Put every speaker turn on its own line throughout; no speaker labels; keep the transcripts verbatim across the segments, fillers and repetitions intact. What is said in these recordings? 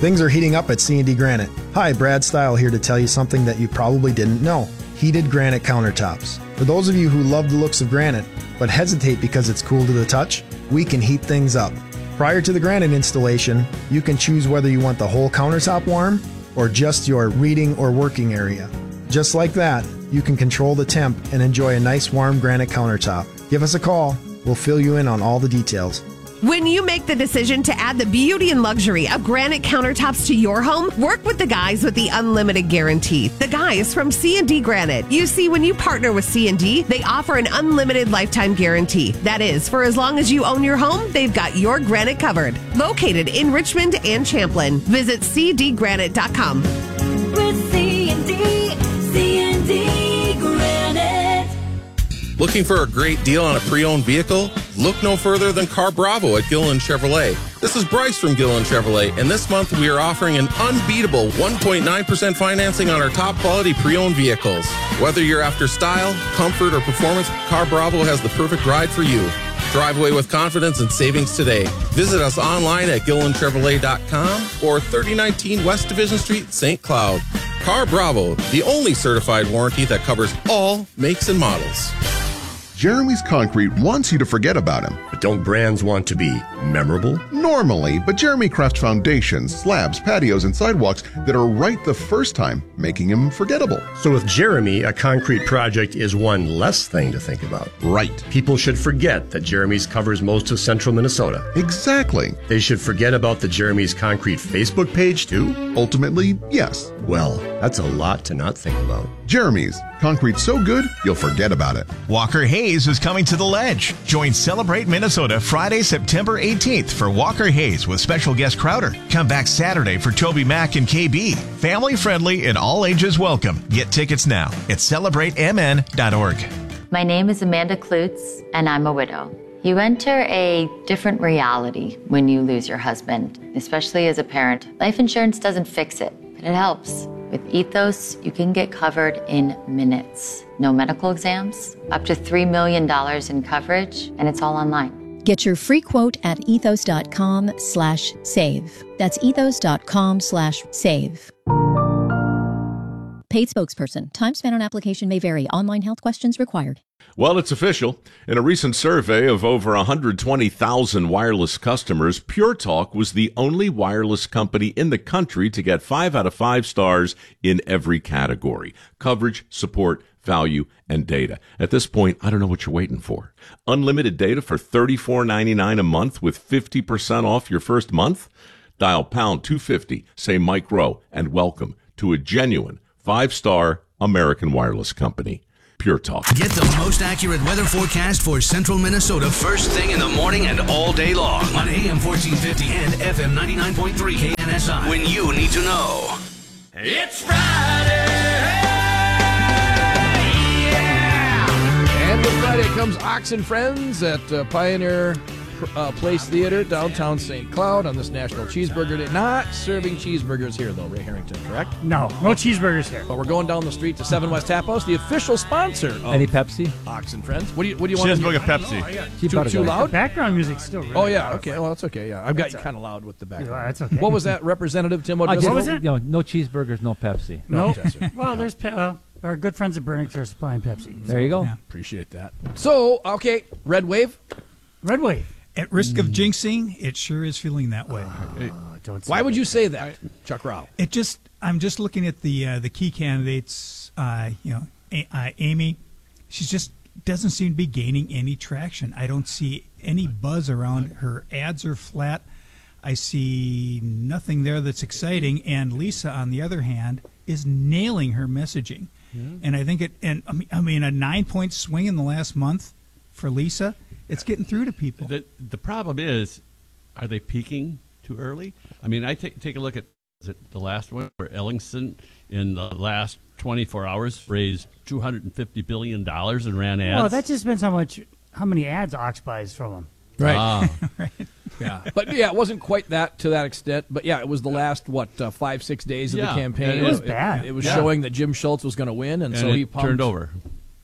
Things are heating up at C and D Granite. Hi, Brad Stile here to tell you something that you probably didn't know. Heated granite countertops. For those of you who love the looks of granite, but hesitate because it's cool to the touch, we can heat things up. Prior to the granite installation, you can choose whether you want the whole countertop warm or just your reading or working area. Just like that, you can control the temp and enjoy a nice warm granite countertop. Give us a call. We'll fill you in on all the details.
When you make the decision to add the beauty and luxury of granite countertops to your home, work with the guys with the unlimited guarantee. The guys from C and D Granite. You see, when you partner with C and D, they offer an unlimited lifetime guarantee. That is, for as long as you own your home, they've got your granite covered. Located in Richmond and Champlin. Visit c d granite dot com.
With C and D, C and D Granite.
Looking for a great deal on a pre-owned vehicle? Look no further than Car Bravo at Gilliland Chevrolet. This is Bryce from Gilliland Chevrolet, and this month we are offering an unbeatable one point nine percent financing on our top quality pre-owned vehicles. Whether you're after style, comfort, or performance, Car Bravo has the perfect ride for you. Drive away with confidence and savings today. Visit us online at gilliland chevrolet dot com or thirty nineteen West Division Street, Saint Cloud. Car Bravo, the only certified warranty that covers all makes and models.
Jeremy's Concrete wants you to forget about him.
But don't brands want to be memorable?
Normally, but Jeremy crafts foundations, slabs, patios, and sidewalks that are right the first time, making him forgettable.
So with Jeremy, a concrete project is one less thing to think about.
Right.
People should forget that Jeremy's covers most of central Minnesota.
Exactly.
They should forget about the Jeremy's Concrete Facebook page, too?
Ultimately, yes.
Well, that's a lot to not think about.
Jeremy's. Concrete so good, you'll forget about it.
Walker Hayes is coming to the Ledge. Join Celebrate Minnesota Friday, September eighteenth for Walker Hayes with special guest Crowder. Come back Saturday for Toby Mac and K B. Family friendly and all ages welcome. Get tickets now at celebrate m n dot org.
My name is Amanda Klutz, and I'm a widow. You enter a different reality when you lose your husband, especially as a parent. Life insurance doesn't fix it, but it helps. With Ethos, you can get covered in minutes. No medical exams, up to three million dollars in coverage, and it's all online.
Get your free quote at ethos.com slash save. That's ethos.com slash save. Paid spokesperson. Time spent on application may vary. Online health questions required.
Well, it's official. In a recent survey of over one hundred twenty thousand wireless customers, Pure Talk was the only wireless company in the country to get five out of five stars in every category: coverage, support, value, and data. At this point, I don't know what you're waiting for. Unlimited data for thirty-four ninety-nine a month with fifty percent off your first month? Dial pound two fifty, say Mike Rowe, and welcome to a genuine five-star American wireless company. Pure Talk.
Get the most accurate weather forecast for central Minnesota first thing in the morning and all day long on A M fourteen fifty and F M ninety-nine point three K N S I. When you need to know. It's Friday!
Yeah! And with Friday comes Ox and Friends at uh, Pioneer uh, Place Theater, downtown Saint Cloud on this National Cheeseburger Day. Not serving cheeseburgers here, though, Ray Harrington, correct?
No, no cheeseburgers here.
But we're going down the street to Seven West Tap House, the official sponsor of
Any Pepsi?
Ox and Friends. What do you, what do you want?
Cheeseburger Pepsi.
Oh, yeah.
Keep
Too,
out of
too
that.
loud?
The background music's still really
Oh, yeah,
loud.
okay. Well, that's okay, yeah. I've got
That's
you kind of loud with the background.
Yeah, that's okay.
What was that, Representative Tim
I
O'Driscoll?
just-
What was it?
You know, no cheeseburgers, no Pepsi.
No.
Yes, sir.
Well, there's pe- uh, our good friends at Burlington are supplying Pepsi.
There you go.
Yeah.
Appreciate that. So, okay, Red Wave.
Red Wave.
At risk of jinxing, it sure is feeling that way.
Uh, don't
Why would you say that, Chuck Rao?
It just, I'm just looking at the uh, the key candidates. Uh, you know, A- uh, Amy, she just doesn't seem to be gaining any traction. I don't see any buzz around her. Ads are flat. I see nothing there that's exciting. And Lisa, on the other hand, is nailing her messaging. Yeah. And I think it. And I mean, I mean, a nine point swing in the last month for Lisa. It's getting through to people.
The, the problem is, are they peaking too early? I mean, I take take a look at is it the last one where Ellingson in the last twenty-four hours raised two hundred fifty billion dollars and ran ads.
Well, that just depends how much, how many ads Ox buys from them.
Right.
Ah.
Right.
Yeah. But, yeah, it wasn't quite that to that extent. But, yeah, it was the last, what, uh, five, six days of
Yeah.
the campaign.
It
was
it,
bad.
It, it was
Yeah.
showing that Jim Schultz was going to win, and,
and
so
it
he pumped.
turned over.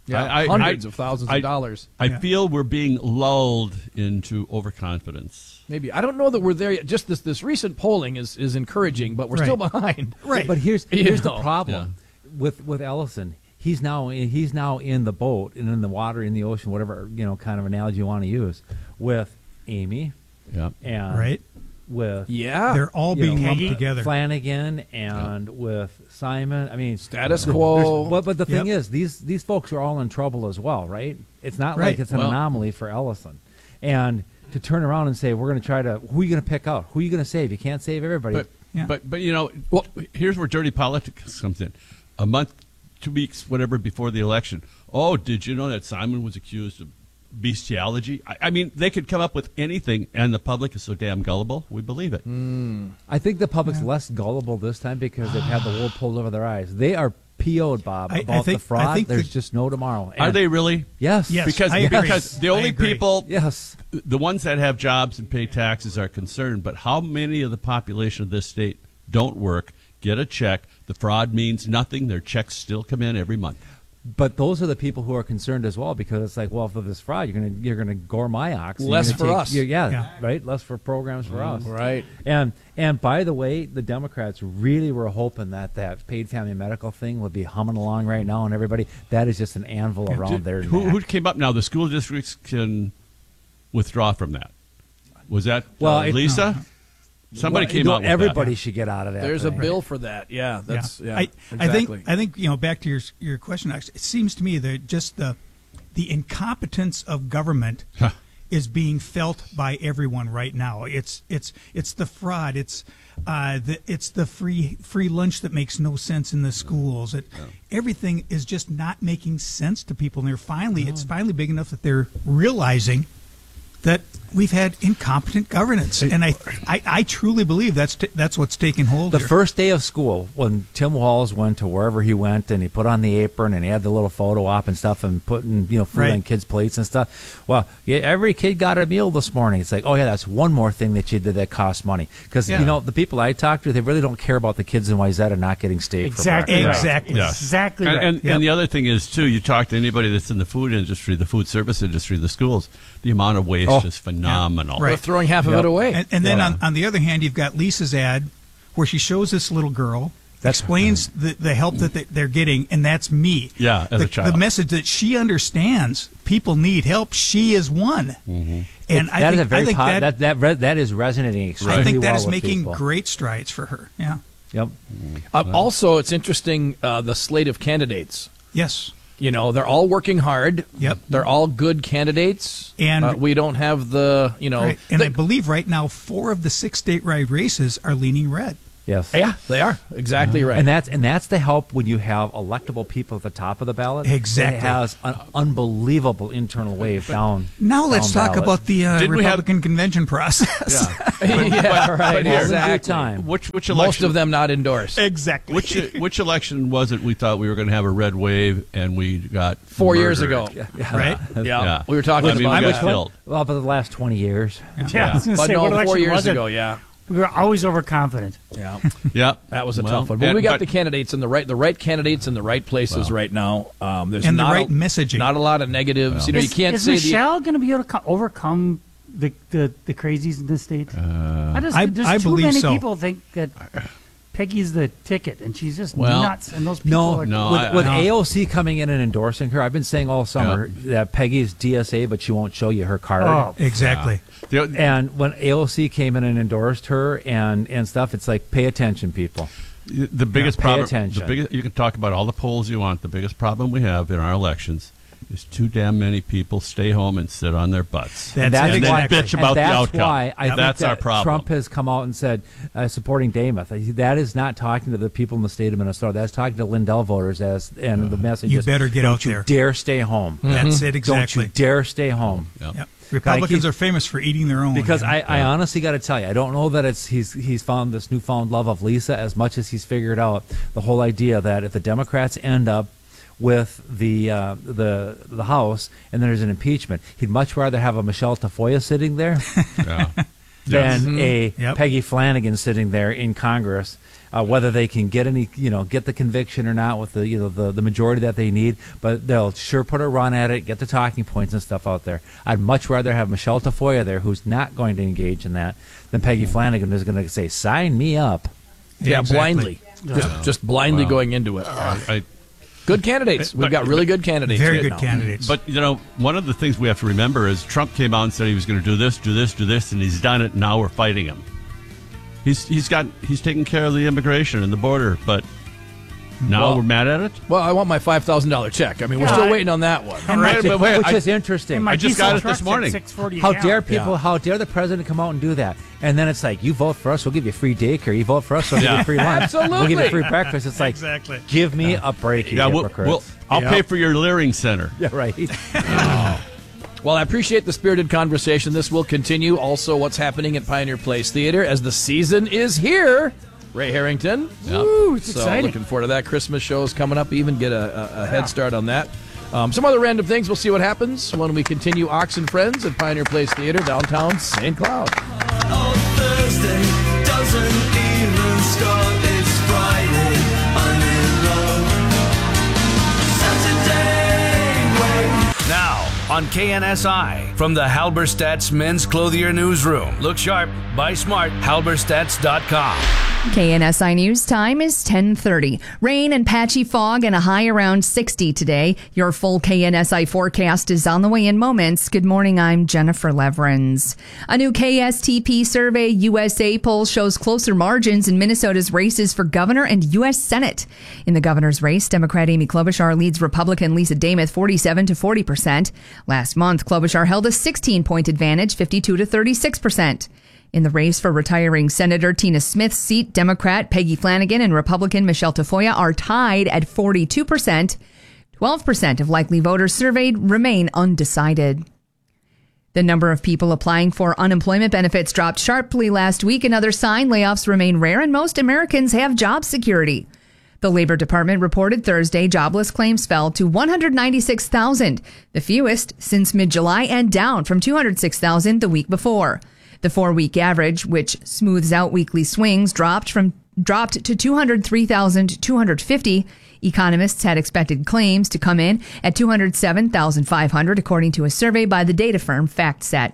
Yeah,
I- I-
hundreds
I-
of thousands
I-
of dollars.
I
Yeah.
feel we're being lulled into overconfidence.
Maybe. I don't know that we're there yet. Just this this recent polling is, is encouraging, but we're still
Right.
behind.
Right. But here's
You
here's
know.
the problem with with Ellison. He's now in, he's now in the boat and in the water, in the ocean, whatever you know kind of analogy you want to use, with Amy.
Yeah.
And
Right.
with
Yeah.
They're all
you
being
know,
lumped together.
Flanagan and with Simon. I mean,
Status
there's-
quo.
there's- But but the thing
Yep.
is, these these folks are all in trouble as well, right? It's not
Right.
like it's an
Well-
anomaly for Ellison, and to turn around and say we're going to try to who are you going to pick out? Who are you going to save? You can't save everybody.
But,
Yeah.
but but you know, well, here's where dirty politics comes in. A month, two weeks, whatever before the election. Oh, did you know that Simon was accused of bestiality? I, I mean, they could come up with anything, and the public is so damn gullible. We believe it.
I think the public's less gullible this time because they've had the wool pulled over their eyes. They are P O'd, Bob,
I- I
about
think-
the fraud.
I think
There's
the-
just no tomorrow.
Are
And-
they really?
Yes.
Yes,
Because
I agree.
because the
I
only
agree.
people,
Yes.
the ones that have jobs and pay taxes are concerned. But how many of the population of this state don't work, get a check? The fraud means nothing. Their checks still come in every month.
But those are the people who are concerned as well because it's like, well, for this fraud, you're gonna you're gonna gore my ox. and you're
Less
gonna
for
take-
us.
you're- Yeah,
Yeah.
right. Less for programs for us.
Right.
And and by the way, the Democrats really were hoping that that paid family medical thing would be humming along right now, and everybody that is just an anvil around
Did-
their
who,
neck.
who came up now? The school districts can withdraw from that. Was that
Well,
uh,
it-
Lisa? Somebody
Well,
came
no,
out with
everybody
that.
should get out of that.
There's a
thing.
bill for that. Yeah, that's yeah.
I,
exactly.
I think I think you know back to your your question. Actually, it seems to me that just the the incompetence of government is being felt by everyone right now. It's it's it's the fraud. It's uh, the it's the free free lunch that makes no sense in the schools. It, Everything is just not making sense to people. And they're finally it's finally big enough that they're realizing that we've had incompetent governance, and I I, I truly believe that's t- that's what's taking hold.
The
here.
first day of school, when Tim Walz went to wherever he went, and he put on the apron and he had the little photo op and stuff, and putting you know food
Right.
on kids' plates and stuff. Well, yeah, every kid got a meal this morning. It's like, oh yeah, that's one more thing that you did that costs money. Because
Yeah.
you know the people I talk to, they really don't care about the kids in Wayzata not getting steak.
Exactly.
For
right.
breakfast.
Exactly.
Yes.
Exactly
And,
right.
and, and the other thing is, too, you talk to anybody that's in the food industry, the food service industry, the schools, the amount of waste
Oh.
is phenomenal.
Right.
We're throwing half of
Yep.
it away.
And, and then
Yeah.
on, on the other hand, you've got Lisa's ad where she shows this little girl,
That's-
explains the, the help that they, they're getting, and that's me.
Yeah, as
the,
a child.
The message that she understands people need help. She is one.
Mm-hmm.
And I
that
think,
is a very
I think
po-
that,
that that re- that is resonating extremely
I think that
well
is
with
making
people.
great strides for her. Yeah.
Yep.
Uh, also, it's interesting uh, the slate of candidates.
Yes.
You know, they're all working hard.
Yep.
They're all good candidates.
And-
uh, we don't have the, you know.
Right. And
the-
I believe right now four of the six statewide races are leaning red.
Yes.
yeah, they are. Exactly right.
And that's and that's the help when you have electable people at the top of the ballot.
Exactly.
It has an unbelievable internal wave down.
Now let's
down
talk
ballot.
about the uh,
Didn't we have-
Republican convention process.
yeah, right.
but here-
exactly.
Good time.
Which which election?
Most of them not endorsed.
Exactly.
Which which election was it? We thought we were going to have a red wave, and we got
Four years
murdered.
ago.
Right?
Yeah.
Yeah.
We were talking
I mean,
about
we
that.
got killed.
Well, but the last twenty years.
Yeah, I was going to
But
say,
no,
what
four
election
years
was it?
ago, yeah.
We were always overconfident.
Yeah.
Yeah,
That was a
Well,
tough one. But
and-
we got
but-
the candidates in the right, the right candidates in the right places
Well.
right now. Um, there's
And the
not
right
a,
messaging.
Not a lot of negatives. You know,
is,
you can't
is
say
Michelle going to be able to co- overcome the, the, the crazies in this state? I just,
I-
there's
I
too
believe
many
so.
people think that Peggy's the ticket, and she's just
Well,
nuts. And those people
No,
are
no,
with,
I-
with
I-
A O C coming in and endorsing her, I've been saying all summer that Peggy's D S A, but she won't show you her card.
Oh,
Exactly.
The-
And when A O C came in and endorsed her and, and stuff, it's like, pay attention, people.
The biggest
pay
problem.
attention.
The biggest, you can talk about all the polls you want. The biggest problem we have in our elections is too damn many people stay home and sit on their butts.
That's
And that's
it,
and then
why,
exactly.
bitch about
and
the
that's
outcome.
why I think
That's
that
our problem.
Trump has come out and said uh, supporting Damuth. That is not talking to the people in the state of Minnesota. That's talking to Lindell voters as and the message
You
is,
better get
don't
out
you
there."
dare stay home.
That's it,
Don't
exactly.
you dare stay home.
Yep.
Yep. Republicans
keep-
are famous for eating their own.
Because
yeah.
I, I honestly got to tell you, I don't know that it's he's he's found this newfound love of Lisa as much as he's figured out the whole idea that if the Democrats end up with the uh, the the House and there's an impeachment, he'd much rather have a Michelle Tafoya sitting there
Yeah.
than
Mhm.
a
Yep.
Peggy Flanagan sitting there in Congress. Uh, whether they can get any, you know, get the conviction or not with the, you know, the, the majority that they need, but they'll sure put a run at it, get the talking points and stuff out there. I'd much rather have Michelle Tafoya there, who's not going to engage in that, than Peggy Flanagan, who's going to say, "Sign me up."
Yeah,
Exactly.
blindly, just, just blindly
Wow.
going into it.
I, I,
Good candidates. We've got really good candidates.
Very
right
good
now.
candidates.
but, you know, one of the things we have to remember is Trump came out and said he was going to do this, do this, do this, and he's done it, and now we're fighting him. He's he's got he's taking care of the immigration and the border, but now
Well-
we're mad at it.
Well, I want my five thousand dollar check. I mean, we're
Yeah,
still
I-
waiting on that one.
And my-
Which,
but wait,
which
I-
is interesting.
and my
I just
diesel
got it this
truck's at
morning.
six forty a
How
gallon.
dare people?
Yeah.
How dare the president come out and do that? And then it's like, you vote for us, we'll give you free daycare. You vote for us, we'll give
Yeah.
you free lunch. We'll give
Absolutely.
you free breakfast. It's like,
Exactly.
give me a break, you
Yeah, we'll,
hypocrites.
we'll, I'll
Yeah.
pay for your Leering Center.
yeah, right.
Well, I appreciate the spirited conversation. This will continue. Also, what's happening at Pioneer Place Theater as the season is here. Ray Harrington.
Woo, it's
So
exciting.
looking forward to that. Christmas show is coming up. Even get a, a, a head start on that. Um, some other random things. We'll see what happens when we continue Ox and Friends at Pioneer Place Theater, downtown Saint Cloud.
Thursday doesn't even start. It's Friday. I'm in love. Saturday, wait.
Now on K N S I from the Halberstadt's Men's Clothier Newsroom. Look sharp, buy smart. Halberstadts dot com.
K N S I News time is ten thirty. Rain and patchy fog and a high around sixty today. Your full K N S I forecast is on the way in moments. Good morning, I'm Jennifer Leverins. A new K S T P survey U S A poll shows closer margins in Minnesota's races for governor and U S Senate. In the governor's race, Democrat Amy Klobuchar leads Republican Lisa Demuth forty-seven to forty percent. Last month, Klobuchar held a sixteen-point advantage, fifty-two to thirty-six percent. In the race for retiring Senator Tina Smith's seat, Democrat Peggy Flanagan and Republican Michelle Tafoya are tied at forty-two percent. twelve percent of likely voters surveyed remain undecided. The number of people applying for unemployment benefits dropped sharply last week. Another sign layoffs remain rare and most Americans have job security. The Labor Department reported Thursday jobless claims fell to one hundred ninety-six thousand, the fewest since mid-July and down from two hundred six thousand the week before. The four-week average, which smooths out weekly swings, dropped from dropped to two hundred three thousand two hundred fifty. Economists had expected claims to come in at two hundred seven thousand five hundred, according to a survey by the data firm FactSet.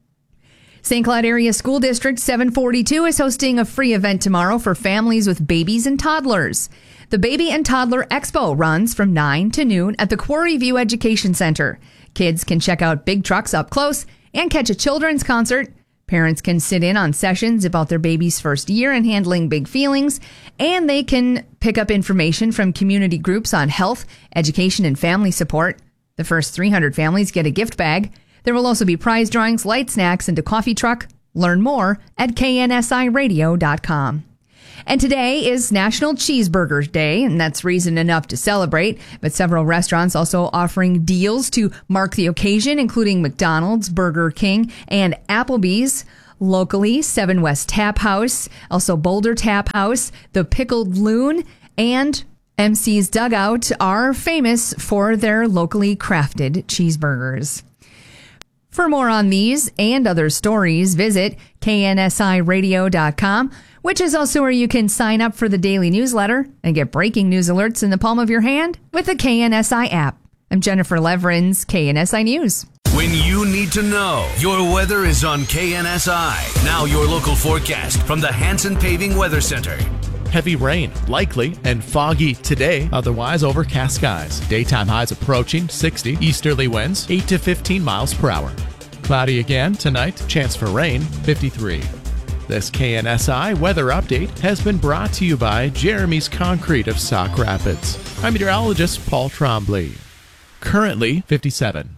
Saint Cloud Area School District seven forty-two is hosting a free event tomorrow for families with babies and toddlers. The Baby and Toddler Expo runs from nine to noon at the Quarry View Education Center. Kids can check out big trucks up close and catch a children's concert. Parents can sit in on sessions about their baby's first year and handling big feelings, and they can pick up information from community groups on health, education, and family support. The first three hundred families get a gift bag. There will also be prize drawings, light snacks, and a coffee truck. Learn more at K N S I radio dot com. And today is National Cheeseburger Day, and that's reason enough to celebrate. But several restaurants also offering deals to mark the occasion, including McDonald's, Burger King, and Applebee's. Locally, Seven West Tap House, also Boulder Tap House, the Pickled Loon, and M C's Dugout are famous for their locally crafted cheeseburgers. For more on these and other stories, visit K N S I radio dot com, which is also where you can sign up for the daily newsletter and get breaking news alerts in the palm of your hand with the K N S I app. I'm Jennifer Leverins, K N S I News.
When you need to know, your weather is on K N S I. Now your local forecast from the Hanson Paving Weather Center.
Heavy rain, likely, and foggy today, otherwise overcast skies. Daytime highs approaching sixty, easterly winds eight to fifteen miles per hour. Cloudy again tonight, chance for rain fifty-three. This K N S I weather update has been brought to you by Jeremy's Concrete of Sauk Rapids. I'm meteorologist Paul Trombley. Currently fifty-seven.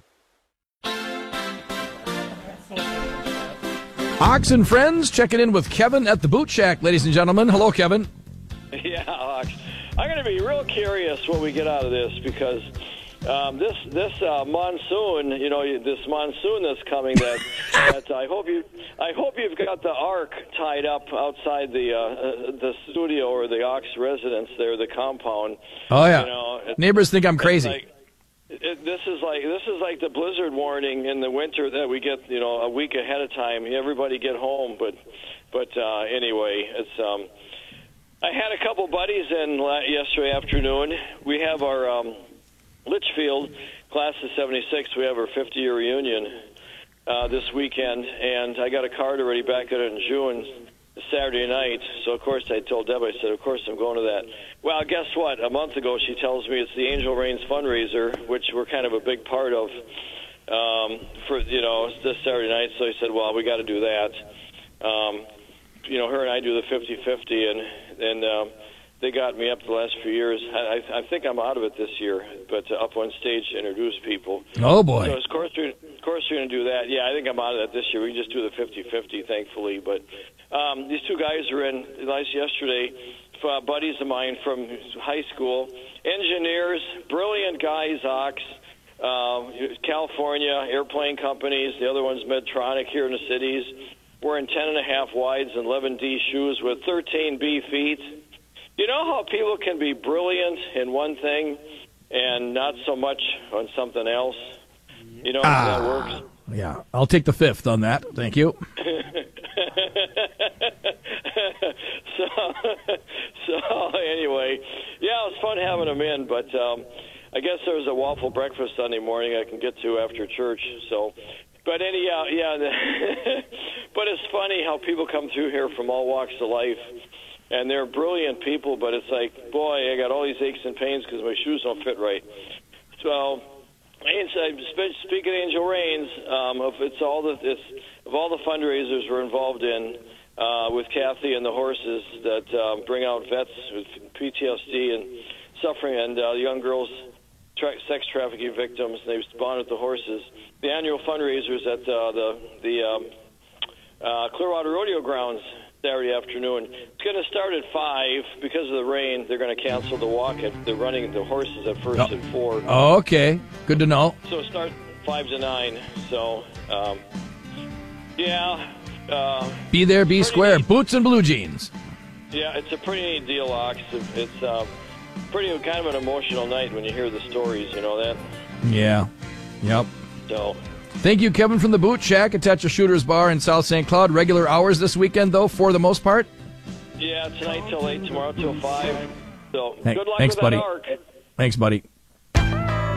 Ox and Friends checking in with Kevin at the Boot Shack, ladies and gentlemen. Hello, Kevin.
Yeah, Ox. I'm going to be real curious what we get out of this because um, this this uh, monsoon, you know, this monsoon that's coming. That, that I hope you, I hope you've got the ark tied up outside the uh, the studio or the Ox residence there, the compound.
Oh yeah,
you know, it,
neighbors think I'm
it's
crazy.
like- it, this is like this is like the blizzard warning in the winter that we get, you know, a week ahead of time. Everybody get home, but but uh, anyway, it's. Um, I had a couple buddies in yesterday afternoon. We have our um, Litchfield class of seventy-six. We have our fifty-year reunion uh, this weekend, and I got a card already back at it in June, Saturday night. So, of course, I told Deb, I said, of course, I'm going to that. Well, guess what? A month ago, she tells me it's the Angel Rains fundraiser, which we're kind of a big part of um, for, you know, this Saturday night. So I said, well, we got to do that. Um, you know, her and I do the fifty-fifty, and, and um, they got me up the last few years. I, I think I'm out of it this year, but uh, up on stage to introduce people.
Oh, boy.
So, of course, we, of course we're going to do that. Yeah, I think I'm out of that this year. We can just do the fifty-fifty, thankfully. But um, these two guys are in, nice yesterday, uh, buddies of mine from high school, engineers, brilliant guys, Ox, uh, California, airplane companies. The other one's Medtronic here in the cities. Wearing ten and a half wides and eleven D shoes with thirteen B feet. You know how people can be brilliant in one thing and not so much on something else? You know how
ah,
that works?
Yeah, I'll take the fifth on that. Thank you.
so, so anyway, yeah, it was fun having them in, but um, I guess there was a waffle breakfast Sunday morning I can get to after church, so... But anyhow, yeah, but it's funny how people come through here from all walks of life, and they're brilliant people, but it's like, boy, I got all these aches and pains because my shoes don't fit right. So, speaking of Angel Rains, um, if it's all the it's, of all the fundraisers we're involved in uh, with Kathy and the horses that uh, bring out vets with P T S D and suffering, and uh, young girls, tra- sex trafficking victims, and they bond with the horses. The annual fundraisers at uh, the the um, uh, Clearwater Rodeo Grounds Saturday afternoon. It's going to start at five because of the rain. They're going to cancel the walk. At, they're running the horses at first
oh.
at four.
Oh, okay, good to know.
So start five to nine. So um, yeah, uh,
be there, be square. Neat. Boots and blue jeans.
Yeah, it's a pretty neat deal, Ox. It's uh, pretty kind of an emotional night when you hear the stories. You know that?
Yeah. Yep.
So,
thank you, Kevin from the Boot Shack at Tetcha Shooters Bar in South Saint Cloud. Regular hours this weekend, though, for the most part?
Yeah, tonight till eight, tomorrow till five. So,
hey,
good luck
thanks,
with
buddy.
that arc.
Thanks, buddy.